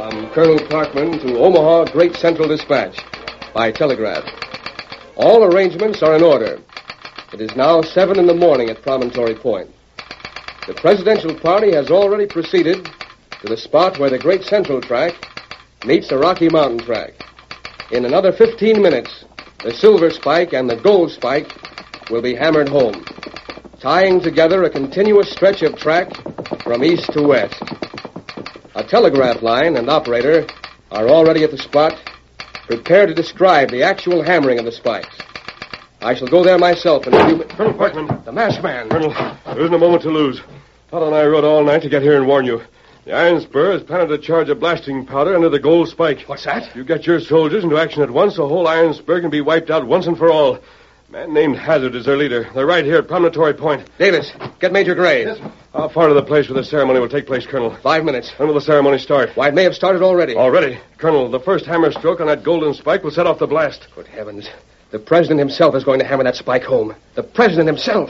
From Colonel Parkman to Omaha Great Central Dispatch by telegraph. All arrangements are in order. It is now 7 in the morning at Promontory Point. The presidential party has already proceeded to the spot where the Great Central track meets the Rocky Mountain track. In another 15 minutes, the Silver Spike and the Gold Spike will be hammered home, tying together a continuous stretch of track from east to west. A telegraph line and operator are already at the spot, prepared to describe the actual hammering of the spikes. I shall go there myself in a few minutes. Colonel Parkman. The masked man. Colonel, there isn't a moment to lose. Otto and I rode all night to get here and warn you. The Iron Spur has planted a charge of blasting powder under the Gold Spike. What's that? You get your soldiers into action at once, the whole Iron Spur can be wiped out once and for all. A man named Hazard is their leader. They're right here at Promontory Point. Davis, get Major Gray. Yes. How far to the place where the ceremony will take place, Colonel? 5 minutes. When will the ceremony start? Why, it may have started already. Already? Colonel, the first hammer stroke on that golden spike will set off the blast. Good heavens. The president himself is going to hammer that spike home. The president himself.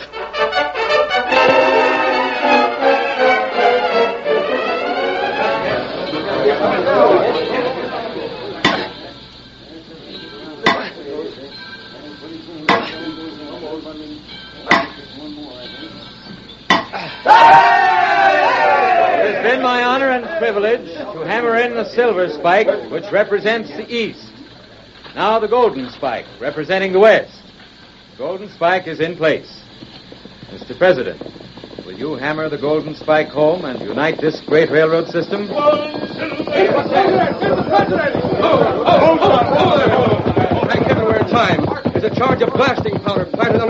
It has been my honor and privilege to hammer in the Silver Spike, which represents the East. Now the Golden Spike, representing the West. The Golden Spike is in place. Mr. President, will you hammer the Golden Spike home and unite this great railroad system? Frank, we're in time. There's a charge of blasting powder planted on